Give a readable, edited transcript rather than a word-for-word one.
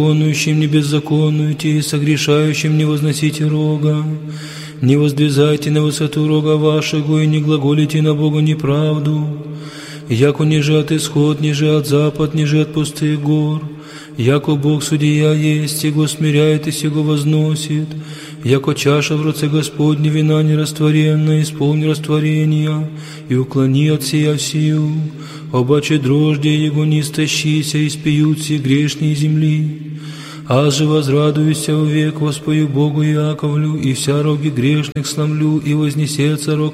беззаконующим, не беззаконуйте, и согрешающим не возносите рога. Не воздвизайте на высоту рога вашего, и не глаголите на Бога неправду. Яко ниже от исход, ниже от запад, ниже от пустых гор. Яко Бог судья есть, Его смиряет и сего возносит. Яко чаша в руце Господне вина нерастворенная, исполни растворения, и уклони от сия сию. Обаче дрожде Его не истощися, и спьют все грешные земли. Аз же возрадуюся вовек, воспою Богу Яковлю, и вся роги грешных сломлю, и вознесется рог